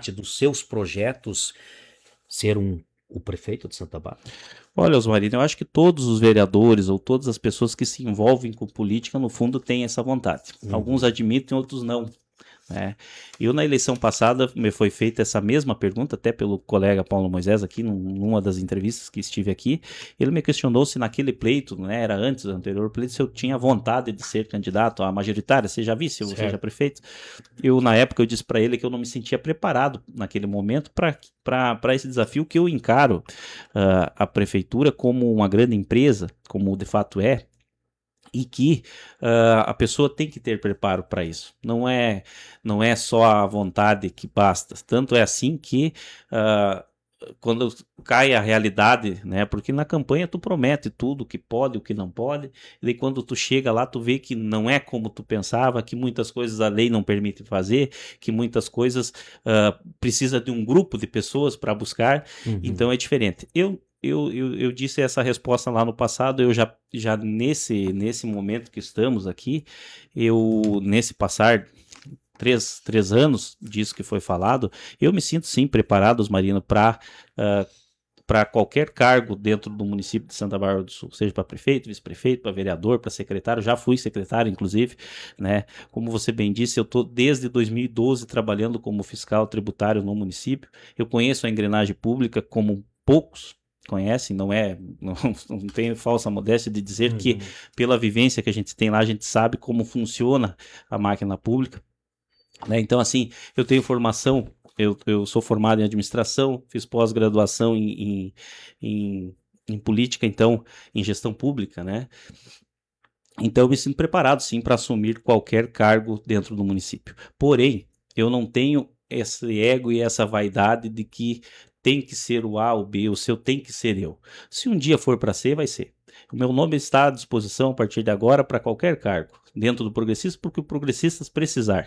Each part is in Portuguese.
parte dos seus projetos ser o prefeito de Santa Bárbara? Olha, Osmarino, eu acho que todos os vereadores ou todas as pessoas que se envolvem com política, no fundo, têm essa vontade. Alguns admitem, outros não. Né? Eu, na eleição passada, me foi feita essa mesma pergunta, até pelo colega Paulo Moisés, aqui, numa das entrevistas que estive aqui. Ele me questionou se naquele pleito, né, era antes do anterior pleito, se eu tinha vontade de ser candidato à majoritária, seja vice ou seja prefeito. Na época, eu disse para ele que eu não me sentia preparado naquele momento para esse desafio, que eu encaro a prefeitura como uma grande empresa, como de fato é, e que a pessoa tem que ter preparo para isso. Não é só a vontade que basta. Tanto é assim que quando cai a realidade, né? Porque na campanha tu promete tudo, o que pode, o que não pode, e daí quando tu chega lá, tu vê que não é como tu pensava, que muitas coisas a lei não permite fazer, que muitas coisas precisa de um grupo de pessoas para buscar, então é diferente. Eu disse essa resposta lá no passado, eu já nesse momento que estamos aqui, nesse passar 3 anos disso que foi falado, eu me sinto sim preparado, Osmarino, para qualquer cargo dentro do município de Santa Bárbara do Sul, seja para prefeito, vice-prefeito, para vereador, para secretário, já fui secretário, inclusive, né? Como você bem disse, eu estou desde 2012 trabalhando como fiscal tributário no município, eu conheço a engrenagem pública como poucos conhecem, não tenho falsa modéstia de dizer que pela vivência que a gente tem lá, a gente sabe como funciona a máquina pública, né? Então, assim, eu tenho formação, eu sou formado em administração, fiz pós-graduação em política, então, em gestão pública, né? Então, eu me sinto preparado, sim, para assumir qualquer cargo dentro do município. Porém, eu não tenho esse ego e essa vaidade de que tem que ser o A, o B, o seu tem que ser eu. Se um dia for para ser, vai ser. O meu nome está à disposição a partir de agora para qualquer cargo dentro do Progressistas, porque o Progressistas precisar.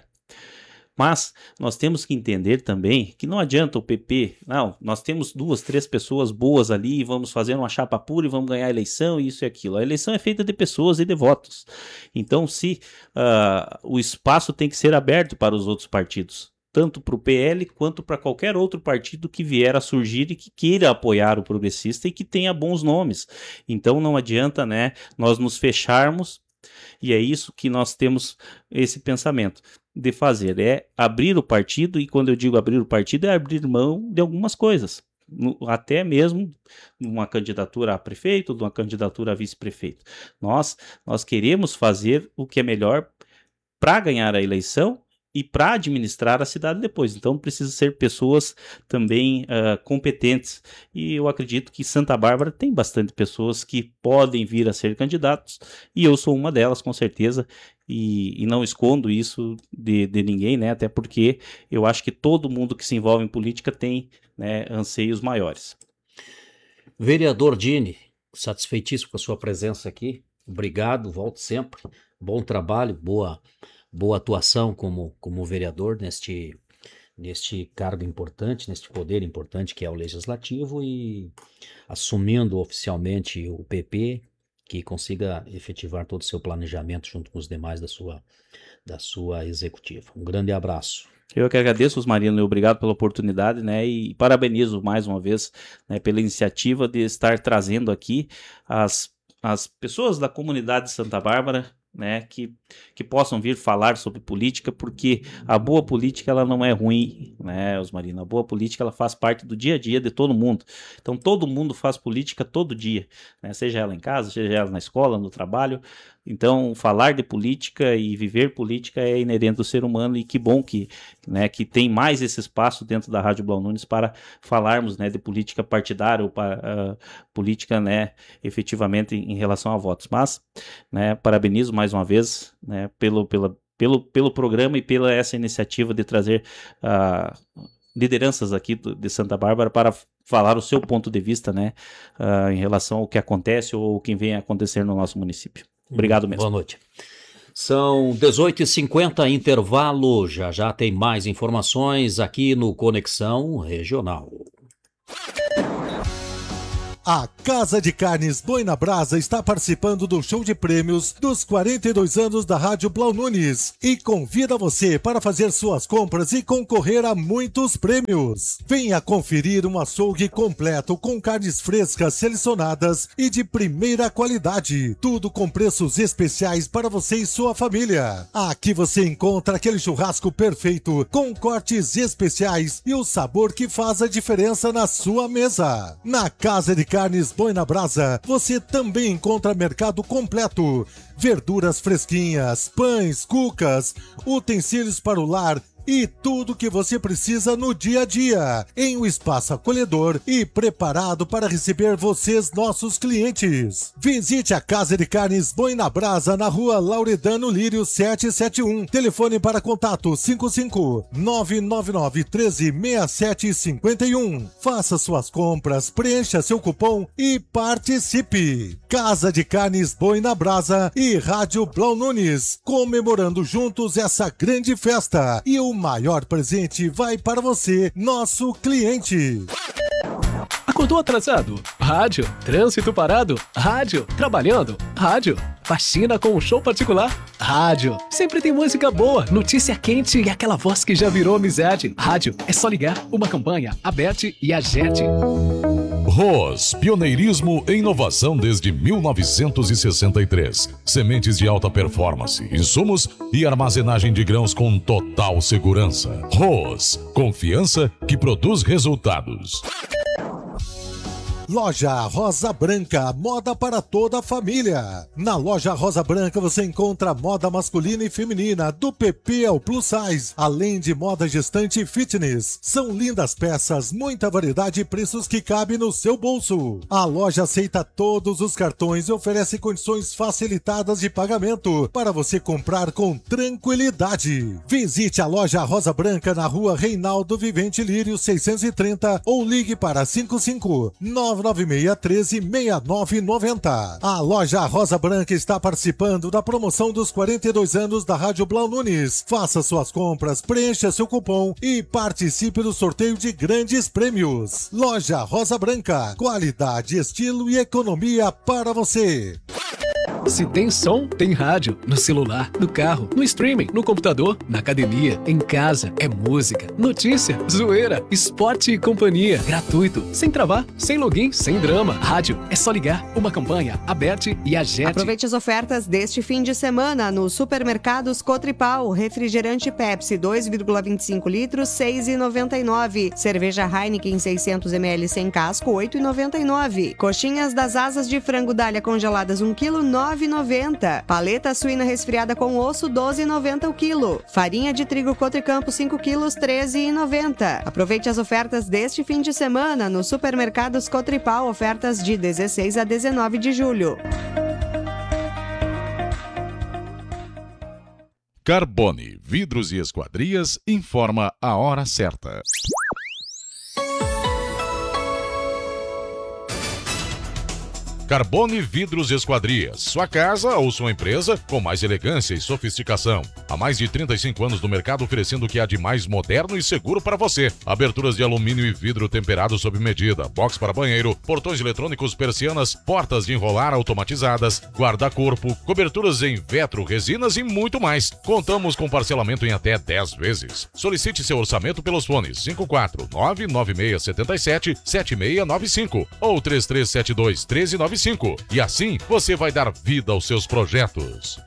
Mas nós temos que entender também que não adianta o PP, não, nós temos 2, 3 pessoas boas ali, vamos fazer uma chapa pura e vamos ganhar a eleição, isso e aquilo. A eleição é feita de pessoas e de votos. Então, se o espaço tem que ser aberto para os outros partidos, tanto para o PL quanto para qualquer outro partido que vier a surgir e que queira apoiar o progressista e que tenha bons nomes. Então, não adianta, né, nós nos fecharmos, e é isso que nós temos esse pensamento de fazer, é abrir o partido, e quando eu digo abrir o partido, é abrir mão de algumas coisas, até mesmo uma candidatura a prefeito, de uma candidatura a vice-prefeito. Nós queremos fazer o que é melhor para ganhar a eleição e para administrar a cidade depois. Então precisa ser pessoas também competentes, e eu acredito que Santa Bárbara tem bastante pessoas que podem vir a ser candidatos, e eu sou uma delas, com certeza, e não escondo isso de ninguém, né? Até porque eu acho que todo mundo que se envolve em política tem, né, anseios maiores. Vereador Dini, satisfeitíssimo com a sua presença aqui, obrigado, volte sempre, bom trabalho, boa atuação como vereador neste cargo importante, neste poder importante que é o legislativo, e assumindo oficialmente o PP, que consiga efetivar todo o seu planejamento junto com os demais da sua executiva. Um grande abraço. Eu que agradeço, Osmarino, e obrigado pela oportunidade, né, e parabenizo mais uma vez, né, pela iniciativa de estar trazendo aqui as pessoas da comunidade de Santa Bárbara, né, que possam vir falar sobre política, porque a boa política ela não é ruim, né, Osmarino? A boa política ela faz parte do dia a dia de todo mundo. Então todo mundo faz política todo dia, né, seja ela em casa, seja ela na escola, no trabalho. Então falar de política e viver política é inerente do ser humano, e que bom que, né, que tem mais esse espaço dentro da Rádio Blau Nunes para falarmos, né, de política partidária ou política, né, efetivamente em relação a votos. Mas, né, parabenizo mais uma vez, né, pelo programa e pela essa iniciativa de trazer lideranças aqui de Santa Bárbara para falar o seu ponto de vista, né, em relação ao que acontece ou o que vem a acontecer no nosso município. Obrigado mesmo. Boa noite. São 18h50, intervalo. Já tem mais informações aqui no Conexão Regional. A Casa de Carnes Boi na Brasa está participando do show de prêmios dos 42 anos da Rádio Blau Nunes e convida você para fazer suas compras e concorrer a muitos prêmios. Venha conferir um açougue completo com carnes frescas selecionadas e de primeira qualidade. Tudo com preços especiais para você e sua família. Aqui você encontra aquele churrasco perfeito com cortes especiais e o sabor que faz a diferença na sua mesa. Na Casa de Carnes Boi na Brasa, você também encontra mercado completo, verduras fresquinhas, pães, cucas, utensílios para o lar e tudo que você precisa no dia a dia, em um espaço acolhedor e preparado para receber vocês, nossos clientes. Visite a Casa de Carnes Boi na Brasa, na rua Lauredano Lírio 771. Telefone para contato 55-999-13-6751. Faça suas compras, preencha seu cupom e participe. Casa de Carnes Boi na Brasa e Rádio Blau Nunes, comemorando juntos essa grande festa. E o maior presente vai para você, nosso cliente. Acordou atrasado? Rádio. Trânsito parado? Rádio. Trabalhando? Rádio. Faxina com um show particular? Rádio. Sempre tem música boa, notícia quente e aquela voz que já virou amizade. Rádio. É só ligar, uma campanha, Aberte e Agerte. ROS, pioneirismo e inovação desde 1963. Sementes de alta performance, insumos e armazenagem de grãos com total segurança. ROS, confiança que produz resultados. Loja Rosa Branca, moda para toda a família. Na Loja Rosa Branca você encontra moda masculina e feminina, do PP ao plus size, além de moda gestante e fitness. São lindas peças, muita variedade e preços que cabem no seu bolso. A loja aceita todos os cartões e oferece condições facilitadas de pagamento para você comprar com tranquilidade. Visite a Loja Rosa Branca na rua Reinaldo Vivente Lírio 630 ou ligue para 55996136990. A Loja Rosa Branca está participando da promoção dos 42 anos da Rádio Blau Nunes. Faça suas compras, preencha seu cupom e participe do sorteio de grandes prêmios. Loja Rosa Branca, qualidade, estilo e economia para você. Se tem som, tem rádio. No celular, no carro, no streaming, no computador, na academia, em casa. É música, notícia, zoeira, esporte e companhia. Gratuito, sem travar, sem login, sem drama. Rádio, é só ligar. Uma campanha, Aberte e Agerte. Aproveite as ofertas deste fim de semana nos supermercados Cotripal. Refrigerante Pepsi 2,25 litros, 6,99. Cerveja Heineken 600 ml sem casco, 8,99. Coxinhas das asas de frango Dália congeladas 1 kg, 9,90. Paleta suína resfriada com osso, 12,90 o quilo. Farinha de trigo Cotricampo 5 quilos, 13,90. Aproveite as ofertas deste fim de semana nos supermercados Cotripal. Ofertas de 16 a 19 de julho. Carbone, vidros e esquadrias, informa a hora certa. Carbone Vidros e Esquadrias. Sua casa ou sua empresa com mais elegância e sofisticação. Há mais de 35 anos no mercado oferecendo o que há de mais moderno e seguro para você. Aberturas de alumínio e vidro temperado sob medida, box para banheiro, portões eletrônicos, persianas, portas de enrolar automatizadas, guarda-corpo, coberturas em vetro, resinas e muito mais. Contamos com parcelamento em até 10 vezes. Solicite seu orçamento pelos fones 54996777695 ou 33721395. E assim você vai dar vida aos seus projetos.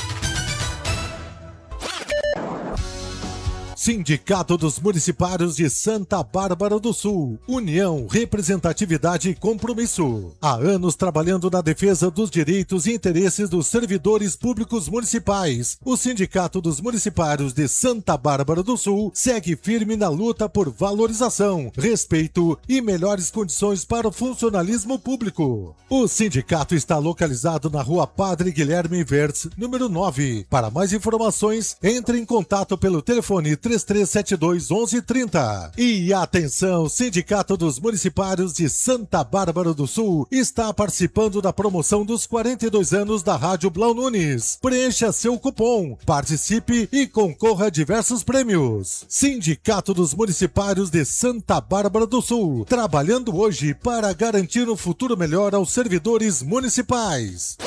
Sindicato dos Municipários de Santa Bárbara do Sul. União, representatividade e compromisso. Há anos trabalhando na defesa dos direitos e interesses dos servidores públicos municipais. O Sindicato dos Municipários de Santa Bárbara do Sul segue firme na luta por valorização, respeito e melhores condições para o funcionalismo público. O sindicato está localizado na rua Padre Guilherme Verts, número 9. Para mais informações, entre em contato pelo telefone 3 3372-1130. E atenção, Sindicato dos Municipários de Santa Bárbara do Sul está participando da promoção dos 42 anos da Rádio Blau Nunes. Preencha seu cupom, participe e concorra a diversos prêmios. Sindicato dos Municipários de Santa Bárbara do Sul, trabalhando hoje para garantir um futuro melhor aos servidores municipais.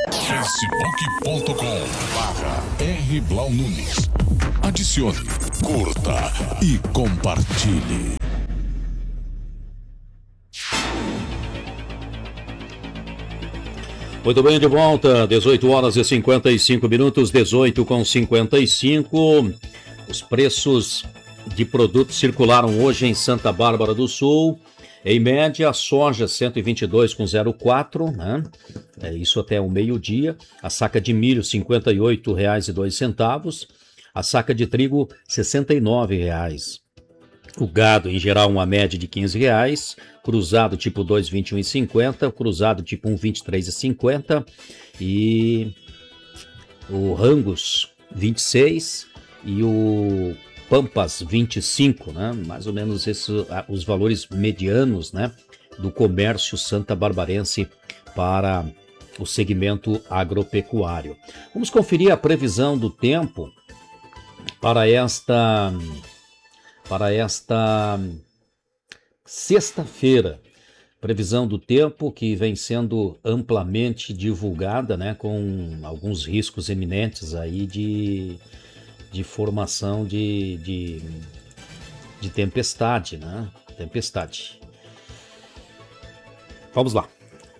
Facebook.com/R Blau Nunes. Adicione, curta e compartilhe. Muito bem, de volta, 18 horas e 55 minutos, 18h55. Os preços de produtos circularam hoje em Santa Bárbara do Sul. Em média, a soja 122,04, né? Isso até o meio-dia. A saca de milho R$ 58,02. A saca de trigo R$ 69,00. O gado, em geral, uma média de R$ 15,00. Cruzado tipo 2, R$ 21,50. Cruzado tipo 1, R$ 23,50. E o Angus, R$ 26. E o Pampas, 25, né? Mais ou menos os valores medianos, né, do comércio santabarbarense para o segmento agropecuário. Vamos conferir a previsão do tempo para esta sexta-feira. Previsão do tempo que vem sendo amplamente divulgada, né, com alguns riscos eminentes aí de formação de tempestade, né? Tempestade. Vamos lá.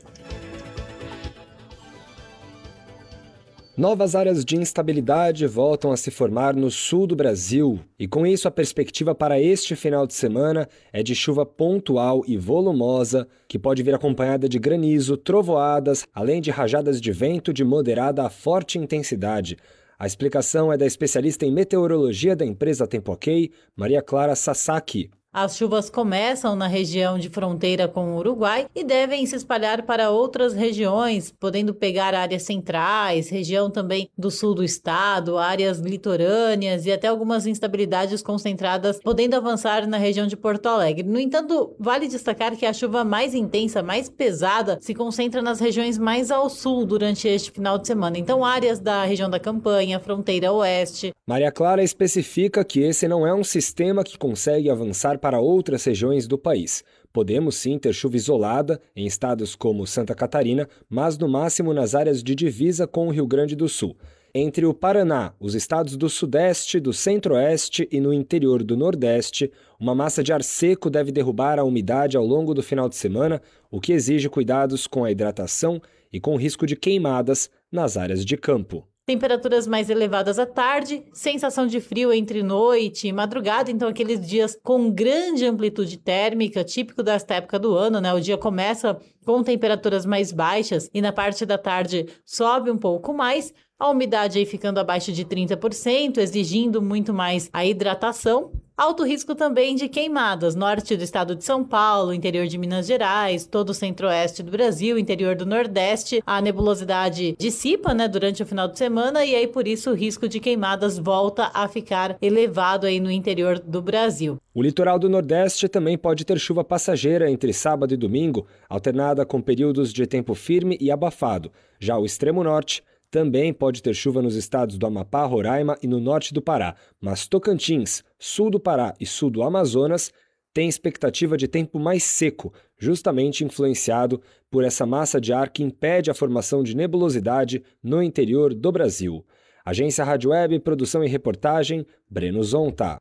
Novas áreas de instabilidade voltam a se formar no sul do Brasil e, com isso, a perspectiva para este final de semana é de chuva pontual e volumosa, que pode vir acompanhada de granizo, trovoadas, além de rajadas de vento de moderada a forte intensidade. A explicação é da especialista em meteorologia da empresa Tempo OK, Maria Clara Sasaki. As chuvas começam na região de fronteira com o Uruguai e devem se espalhar para outras regiões, podendo pegar áreas centrais, região também do sul do estado, áreas litorâneas e até algumas instabilidades concentradas, podendo avançar na região de Porto Alegre. No entanto, vale destacar que a chuva mais intensa, mais pesada, se concentra nas regiões mais ao sul durante este final de semana. Então, áreas da região da Campanha, fronteira oeste. Maria Clara especifica que esse não é um sistema que consegue avançar para outras regiões do país. Podemos sim ter chuva isolada em estados como Santa Catarina, mas no máximo nas áreas de divisa com o Rio Grande do Sul. Entre o Paraná, os estados do Sudeste, do Centro-Oeste e no interior do Nordeste, uma massa de ar seco deve derrubar a umidade ao longo do final de semana, o que exige cuidados com a hidratação e com risco de queimadas nas áreas de campo. Temperaturas mais elevadas à tarde, sensação de frio entre noite e madrugada, então aqueles dias com grande amplitude térmica, típico desta época do ano, né? O dia começa com temperaturas mais baixas e na parte da tarde sobe um pouco mais, a umidade aí ficando abaixo de 30%, exigindo muito mais a hidratação. Alto risco também de queimadas, norte do estado de São Paulo, interior de Minas Gerais, todo o centro-oeste do Brasil, interior do Nordeste. A nebulosidade dissipa, né, durante o final de semana e aí por isso o risco de queimadas volta a ficar elevado aí no interior do Brasil. O litoral do Nordeste também pode ter chuva passageira entre sábado e domingo, alternada com períodos de tempo firme e abafado. Já o extremo norte também pode ter chuva nos estados do Amapá, Roraima e no norte do Pará, mas Tocantins, sul do Pará e sul do Amazonas têm expectativa de tempo mais seco, justamente influenciado por essa massa de ar que impede a formação de nebulosidade no interior do Brasil. Agência Rádio Web, produção e reportagem, Breno Zonta.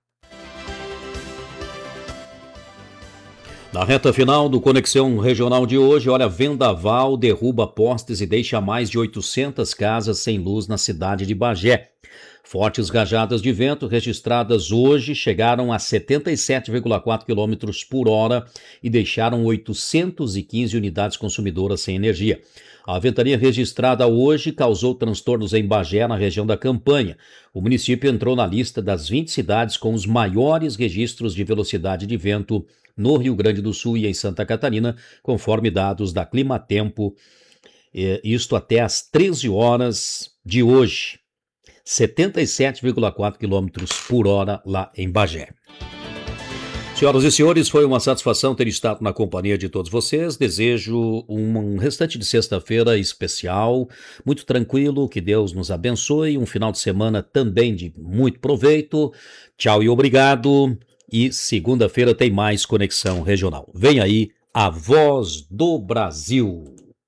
Na reta final do Conexão Regional de hoje, olha, vendaval derruba postes e deixa mais de 800 casas sem luz na cidade de Bagé. Fortes rajadas de vento registradas hoje chegaram a 77,4 km por hora e deixaram 815 unidades consumidoras sem energia. A ventania registrada hoje causou transtornos em Bagé, na região da Campanha. O município entrou na lista das 20 cidades com os maiores registros de velocidade de vento no Rio Grande do Sul e em Santa Catarina, conforme dados da Climatempo, isto até às 13 horas de hoje. 77,4 km por hora lá em Bagé. Senhoras e senhores, foi uma satisfação ter estado na companhia de todos vocês. Desejo um restante de sexta-feira especial, muito tranquilo, que Deus nos abençoe. Um final de semana também de muito proveito. Tchau e obrigado. E segunda-feira tem mais Conexão Regional. Vem aí a Voz do Brasil.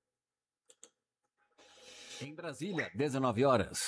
Em Brasília, 19 horas.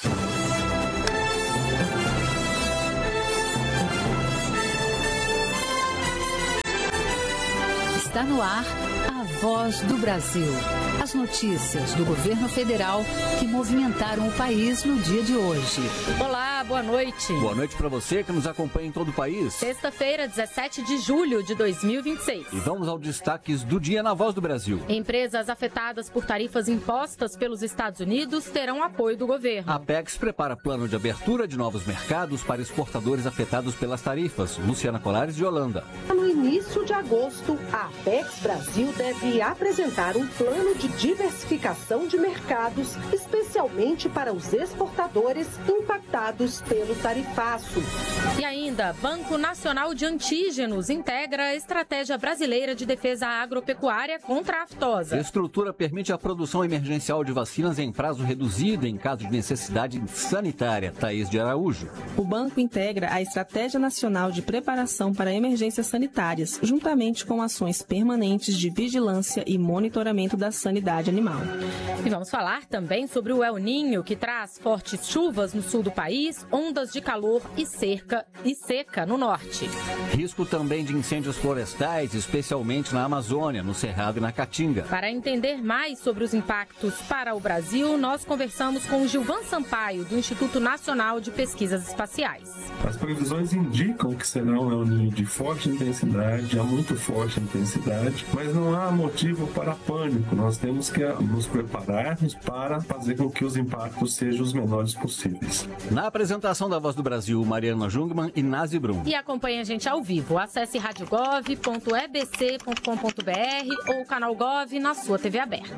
Está no ar a Voz do Brasil. As notícias do governo federal que movimentaram o país no dia de hoje. Olá, boa noite. Boa noite para você que nos acompanha em todo o país. Sexta-feira, 17 de julho de 2026. E vamos aos destaques do dia na Voz do Brasil. Empresas afetadas por tarifas impostas pelos Estados Unidos terão apoio do governo. A Apex prepara plano de abertura de novos mercados para exportadores afetados pelas tarifas. Luciana Colares de Holanda. No início de agosto, a Apex Brasil deve apresentar um plano de diversificação de mercados, especialmente para os exportadores impactados pelo tarifaço. E ainda, Banco Nacional de Antígenos integra a Estratégia Brasileira de Defesa Agropecuária contra a aftosa. A estrutura permite a produção emergencial de vacinas em prazo reduzido em caso de necessidade sanitária. Thaís de Araújo. O banco integra a Estratégia Nacional de Preparação para Emergências Sanitárias, juntamente com ações permanentes de vigilância e monitoramento da sanidade animal. E vamos falar também sobre o El Niño, que traz fortes chuvas no sul do país, ondas de calor e seca no norte. Risco também de incêndios florestais, especialmente na Amazônia, no Cerrado e na Caatinga. Para entender mais sobre os impactos para o Brasil, nós conversamos com Gilvan Sampaio, do Instituto Nacional de Pesquisas Espaciais. As previsões indicam que será um El Niño de forte intensidade, a muito forte intensidade, mas não há motivo para pânico. Nós temos que nos prepararmos para fazer com que os impactos sejam os menores possíveis. Na apresentação da Voz do Brasil, Mariana Jungmann e Nazi Brum. E acompanhe a gente ao vivo. Acesse radiogov.ebc.com.br ou o canal Gov na sua TV aberta.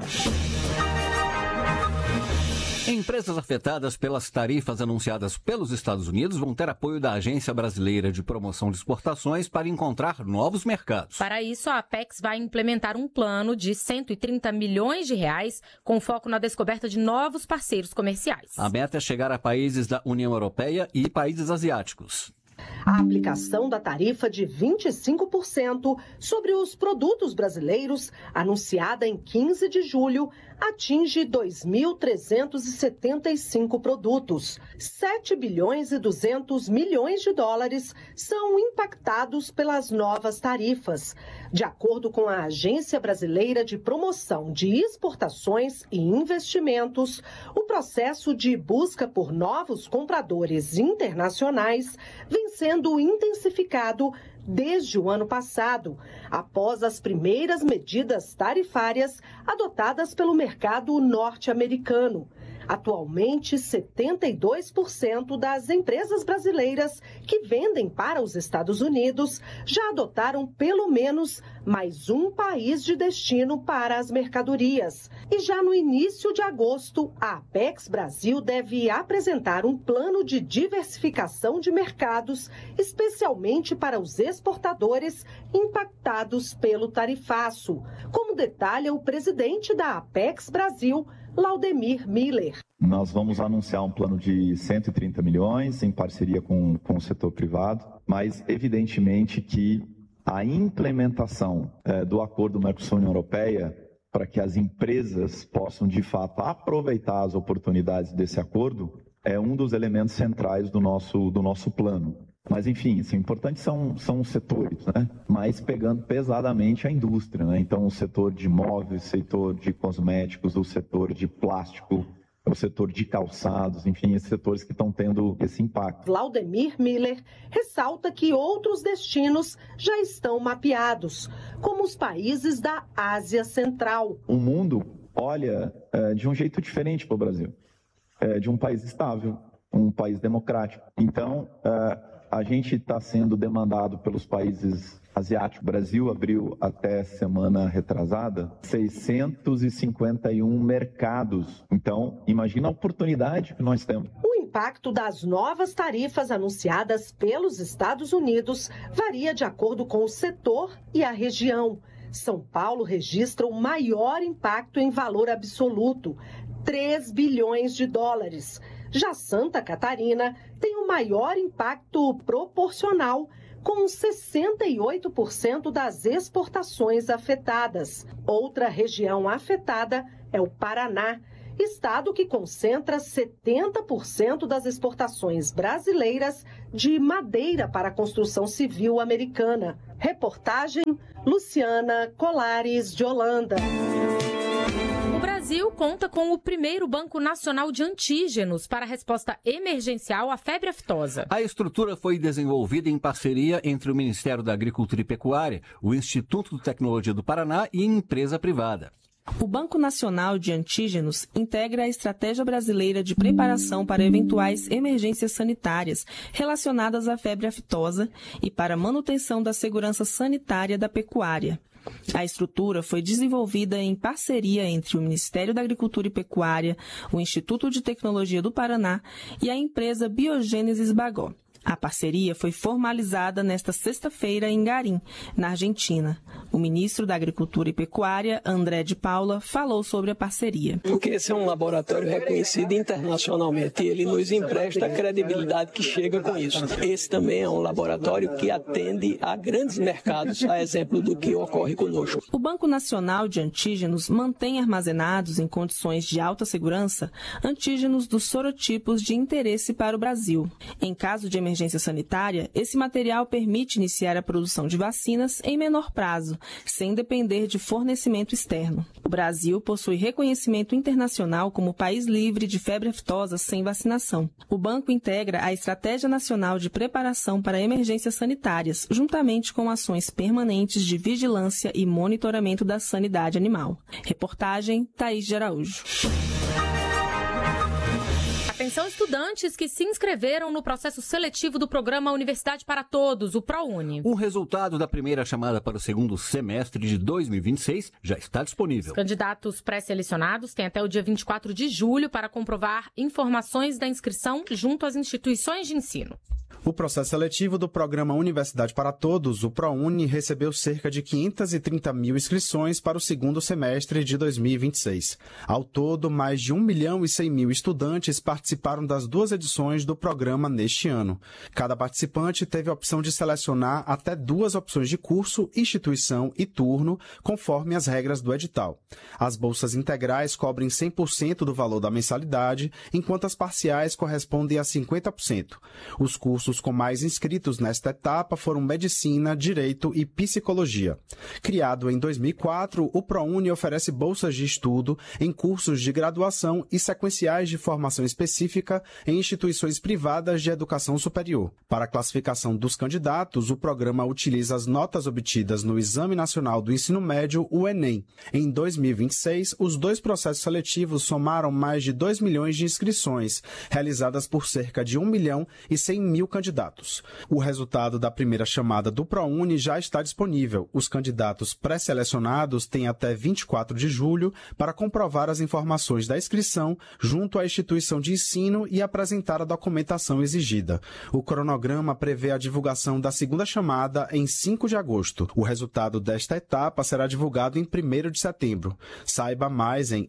Empresas afetadas pelas tarifas anunciadas pelos Estados Unidos vão ter apoio da Agência Brasileira de Promoção de Exportações para encontrar novos mercados. Para isso, a Apex vai implementar um plano de 130 milhões de reais com foco na descoberta de novos parceiros comerciais. A meta é chegar a países da União Europeia e países asiáticos. A aplicação da tarifa de 25% sobre os produtos brasileiros, anunciada em 15 de julho, atinge 2.375 produtos. 7 bilhões e 200 milhões de dólares são impactados pelas novas tarifas. De acordo com a Agência Brasileira de Promoção de Exportações e Investimentos, o processo de busca por novos compradores internacionais vem sendo intensificado desde o ano passado, após as primeiras medidas tarifárias adotadas pelo mercado norte-americano. Atualmente, 72% das empresas brasileiras que vendem para os Estados Unidos já adotaram pelo menos mais um país de destino para as mercadorias. E já no início de agosto, a Apex Brasil deve apresentar um plano de diversificação de mercados, especialmente para os exportadores impactados pelo tarifaço, como detalha o presidente da Apex Brasil, Laudemir Miller. Nós vamos anunciar um plano de 130 milhões em parceria com o setor privado, mas evidentemente que a implementação do acordo Mercosul-União Europeia para que as empresas possam de fato aproveitar as oportunidades desse acordo é um dos elementos centrais do nosso plano. Mas, enfim, assim, importantes são os setores, né? Mas pegando pesadamente a indústria, né? Então, o setor de móveis, o setor de cosméticos, o setor de plástico, o setor de calçados, enfim, esses setores que estão tendo esse impacto. Laudemir Miller ressalta que outros destinos já estão mapeados, como os países da Ásia Central. O mundo olha de um jeito diferente para o Brasil, de um país estável, um país democrático. Então, a gente está sendo demandado pelos países asiáticos. O Brasil abriu até semana retrasada 651 mercados. Então, imagina a oportunidade que nós temos. O impacto das novas tarifas anunciadas pelos Estados Unidos varia de acordo com o setor e a região. São Paulo registra o maior impacto em valor absoluto, 3 bilhões de dólares. Já Santa Catarina tem o maior impacto proporcional, com 68% das exportações afetadas. Outra região afetada é o Paraná, estado que concentra 70% das exportações brasileiras de madeira para a construção civil americana. Reportagem Luciana Colares, de Holanda. O Brasil conta com o primeiro Banco Nacional de Antígenos para a resposta emergencial à febre aftosa. A estrutura foi desenvolvida em parceria entre o Ministério da Agricultura e Pecuária, o Instituto de Tecnologia do Paraná e empresa privada. O Banco Nacional de Antígenos integra a Estratégia Brasileira de Preparação para Eventuais Emergências Sanitárias relacionadas à febre aftosa e para a manutenção da segurança sanitária da pecuária. A estrutura foi desenvolvida em parceria entre o Ministério da Agricultura e Pecuária, o Instituto de Tecnologia do Paraná e a empresa Biogênesis Bagó. A parceria foi formalizada nesta sexta-feira em Garim, na Argentina. O ministro da Agricultura e Pecuária, André de Paula, falou sobre a parceria. Porque esse é um laboratório reconhecido internacionalmente e ele nos empresta a credibilidade que chega com isso. Esse também é um laboratório que atende a grandes mercados, a exemplo do que ocorre conosco. O Banco Nacional de Antígenos mantém armazenados em condições de alta segurança antígenos dos sorotipos de interesse para o Brasil. Em caso de emergência sanitária, esse material permite iniciar a produção de vacinas em menor prazo, sem depender de fornecimento externo. O Brasil possui reconhecimento internacional como país livre de febre aftosa sem vacinação. O banco integra a Estratégia Nacional de Preparação para Emergências Sanitárias, juntamente com ações permanentes de vigilância e monitoramento da sanidade animal. Reportagem Thaís de Araújo. Atenção, estudantes que se inscreveram no processo seletivo do programa Universidade para Todos, o ProUni. O resultado da primeira chamada para o segundo semestre de 2026 já está disponível. Os candidatos pré-selecionados têm até o dia 24 de julho para comprovar informações da inscrição junto às instituições de ensino. O processo seletivo do programa Universidade para Todos, o ProUni, recebeu cerca de 530 mil inscrições para o segundo semestre de 2026. Ao todo, mais de 1.100.000 estudantes participaram das duas edições do programa neste ano. Cada participante teve a opção de selecionar até 2 opções de curso, instituição e turno, conforme as regras do edital. As bolsas integrais cobrem 100% do valor da mensalidade, enquanto as parciais correspondem a 50%. Os cursos com mais inscritos nesta etapa foram Medicina, Direito e Psicologia. Criado em 2004, o ProUni oferece bolsas de estudo em cursos de graduação e sequenciais de formação específica em instituições privadas de educação superior. Para a classificação dos candidatos, o programa utiliza as notas obtidas no Exame Nacional do Ensino Médio, o Enem. Em 2026, os 2 processos seletivos somaram mais de 2 milhões de inscrições, realizadas por cerca de 1.100.000 candidatos. O resultado da primeira chamada do ProUni já está disponível. Os candidatos pré-selecionados têm até 24 de julho para comprovar as informações da inscrição junto à instituição de ensino e apresentar a documentação exigida. O cronograma prevê a divulgação da segunda chamada em 5 de agosto. O resultado desta etapa será divulgado em 1º de setembro. Saiba mais em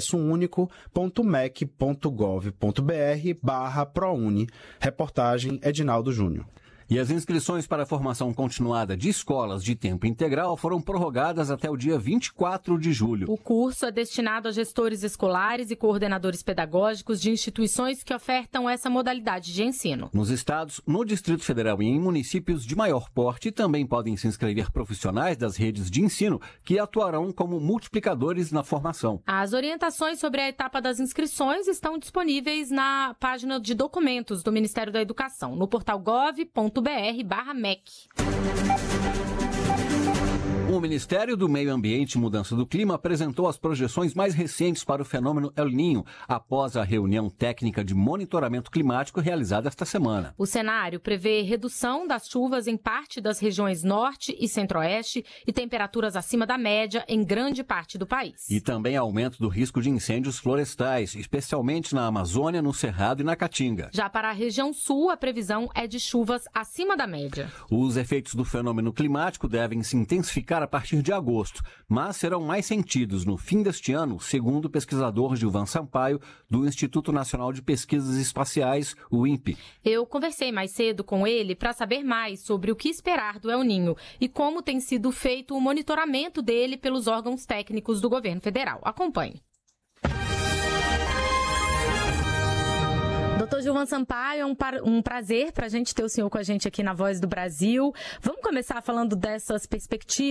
acessounico.mec.gov.br/ProUni. Reportagem Edinaldo Júnior. E as inscrições para a formação continuada de escolas de tempo integral foram prorrogadas até o dia 24 de julho. O curso é destinado a gestores escolares e coordenadores pedagógicos de instituições que ofertam essa modalidade de ensino. Nos estados, no Distrito Federal e em municípios de maior porte, também podem se inscrever profissionais das redes de ensino que atuarão como multiplicadores na formação. As orientações sobre a etapa das inscrições estão disponíveis na página de documentos do Ministério da Educação, no portal gov.br/MEC. O O Ministério do Meio Ambiente e Mudança do Clima apresentou as projeções mais recentes para o fenômeno El Niño, após a reunião técnica de monitoramento climático realizada esta semana. O cenário prevê redução das chuvas em parte das regiões norte e centro-oeste e temperaturas acima da média em grande parte do país. E também aumento do risco de incêndios florestais, especialmente na Amazônia, no Cerrado e na Caatinga. Já para a região sul, a previsão é de chuvas acima da média. Os efeitos do fenômeno climático devem se intensificar a partir de agosto, mas serão mais sentidos no fim deste ano, segundo o pesquisador Gilvan Sampaio, do Instituto Nacional de Pesquisas Espaciais, o INPE. Eu conversei mais cedo com ele para saber mais sobre o que esperar do El Niño e como tem sido feito o monitoramento dele pelos órgãos técnicos do governo federal. Acompanhe. Doutor Gilvan Sampaio, é um prazer para a gente ter o senhor com a gente aqui na Voz do Brasil. Vamos começar falando dessas perspectivas